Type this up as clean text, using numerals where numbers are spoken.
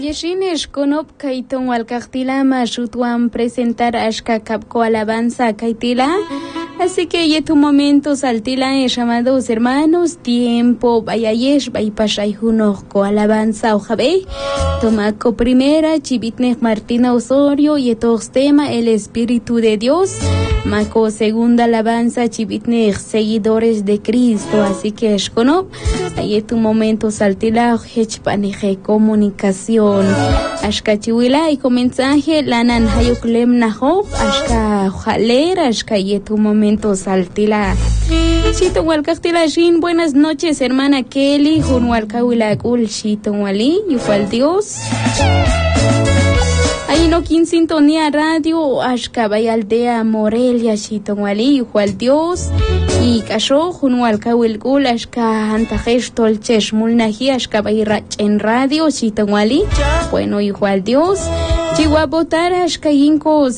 Yeshines konop kaiton walkaktila mashutuan presentar ashka kapko alabanza kaitila. Así que ya tu momento saltila, llamados hermanos, tiempo, vayayesh, vaypashay junojko alabanza ojabe. Tomaco primera, Chibitnej Martina Osorio, y estos tema el Espíritu de Dios. Maco segunda alabanza, Chibitnej, seguidores de Cristo. Así que esconop, ahí tu momento saltila, hechpaneje comunicación. Ashka chiwila y comenzaje, lanan hayuklem naho, ashka jalera, ashka y tu momento saltila. Chito walkaktila shin, buenas noches hermana Kelly, junwalkawila kul chito wali, yuval Dios. Ahí no quien sintonía radio, ashka vaya aldea Morelia chito wali, yuval Dios. Y casho junwalkawil kul ashka antajesh tolchesh mulnahi ashka vaya en radio chito wali. Bueno, yuval Dios. Chihuahua botar ashka yinko